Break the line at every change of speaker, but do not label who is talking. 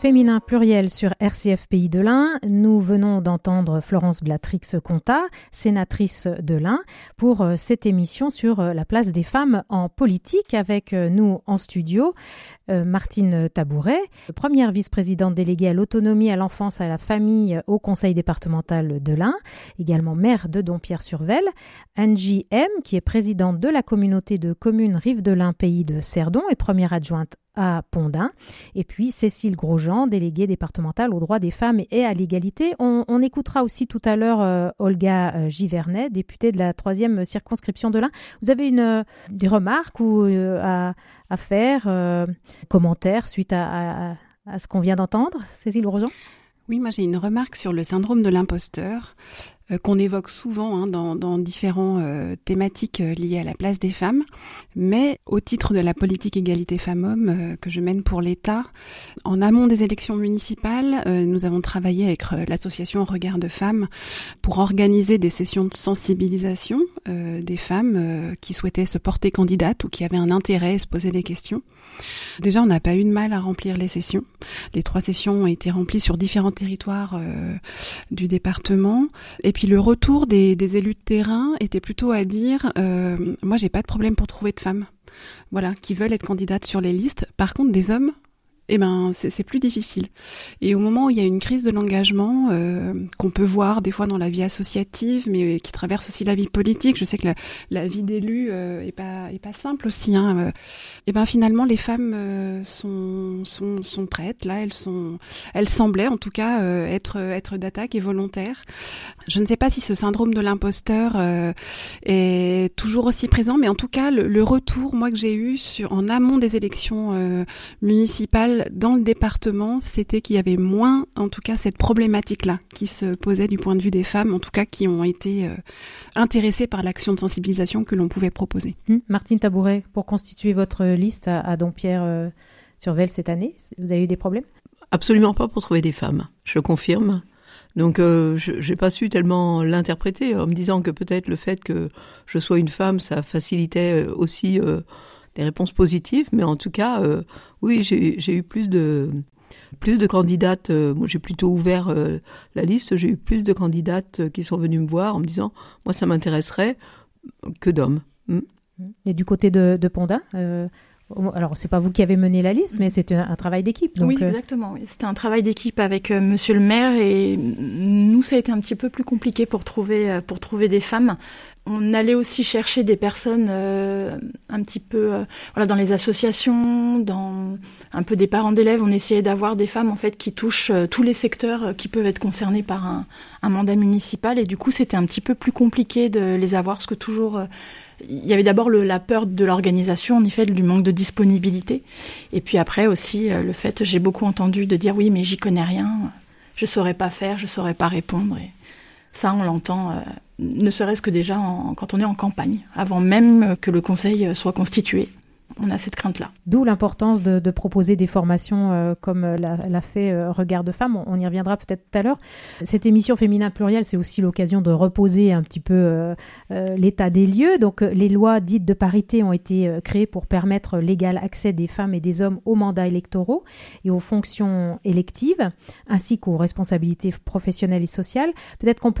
Féminin pluriel sur RCF Pays de l'Ain. Nous venons d'entendre Florence Blatrix-Contat, sénatrice de l'Ain, pour cette émission sur la place des femmes en politique. Avec nous en studio, Martine Tabouret, première vice-présidente déléguée à l'autonomie, à l'enfance, à la famille au conseil départemental de l'Ain, également maire de Dompierre-sur-Vesle. Angie M, qui est présidente de la communauté de communes Rive de l'Ain, pays de Cerdon, et première adjointe à Pont-d'Ain. Et puis Cécile Grosjean, déléguée départementale aux droits des femmes et à l'égalité. On écoutera aussi tout à l'heure Olga Givernet, députée de la 3e circonscription de l'Ain. Vous avez des remarques ou à faire, commentaires suite à ce qu'on vient d'entendre, Cécile Grosjean?
Oui, moi j'ai une remarque sur le syndrome de l'imposteur qu'on évoque souvent dans différentes thématiques liées à la place des femmes. Mais au titre de la politique égalité femmes-hommes que je mène pour l'État, en amont des élections municipales, nous avons travaillé avec l'association Regard de Femmes pour organiser des sessions de sensibilisation des femmes qui souhaitaient se porter candidates ou qui avaient un intérêt et se poser des questions. Déjà, on n'a pas eu de mal à remplir les sessions. Les 3 sessions ont été remplies sur différents territoires du département. Et puis le retour des élus de terrain était plutôt à dire moi, j'ai pas de problème pour trouver de femmes, voilà, qui veulent être candidates sur les listes. Par contre, des hommes, c'est plus difficile. Et au moment où il y a une crise de l'engagement qu'on peut voir des fois dans la vie associative, mais qui traverse aussi la vie politique, je sais que la vie d'élu est pas simple aussi. Finalement, les femmes sont prêtes. Là, elles semblaient en tout cas être d'attaque et volontaires. Je ne sais pas si ce syndrome de l'imposteur est toujours aussi présent, mais en tout cas, le retour, moi, que j'ai eu en amont des élections municipales dans le département, c'était qu'il y avait moins, en tout cas, cette problématique-là qui se posait du point de vue des femmes, en tout cas, qui ont été intéressées par l'action de sensibilisation que l'on pouvait proposer.
Martine Tabouret, pour constituer votre liste à Dompierre-sur-Vesle cette année, vous avez eu des problèmes?
Absolument pas pour trouver des femmes, je confirme. Donc, je n'ai pas su tellement l'interpréter en me disant que peut-être le fait que je sois une femme, ça facilitait aussi des réponses positives. Mais en tout cas, oui, j'ai eu plus de candidates. Moi, j'ai plutôt ouvert la liste. J'ai eu plus de candidates qui sont venues me voir en me disant « Moi, ça m'intéresserait » que d'hommes.
Et du côté de Pont-d'Ain, alors, c'est pas vous qui avez mené la liste, mais c'est un travail d'équipe. Donc,
oui, exactement. C'était un travail d'équipe avec monsieur le maire et nous, ça a été un petit peu plus compliqué pour trouver des femmes. On allait aussi chercher des personnes un petit peu dans les associations, dans un peu des parents d'élèves. On essayait d'avoir des femmes en fait qui touchent tous les secteurs qui peuvent être concernés par un mandat municipal. Et du coup, c'était un petit peu plus compliqué de les avoir parce que toujours... il y avait d'abord la peur de l'organisation, en effet, du manque de disponibilité. Et puis après aussi, le fait, j'ai beaucoup entendu de dire « oui, mais j'y connais rien, je saurais pas faire, je saurais pas répondre ». Et ça, on l'entend, ne serait-ce que déjà quand on est en campagne, avant même que le conseil soit constitué. On a cette crainte-là.
D'où l'importance de proposer des formations comme l'a fait Regard de Femmes. On y reviendra peut-être tout à l'heure. Cette émission Féminin pluriel, c'est aussi l'occasion de reposer un petit peu l'état des lieux. Donc, les lois dites de parité ont été créées pour permettre l'égal accès des femmes et des hommes aux mandats électoraux et aux fonctions électives, ainsi qu'aux responsabilités professionnelles et sociales. Peut-être qu'on peut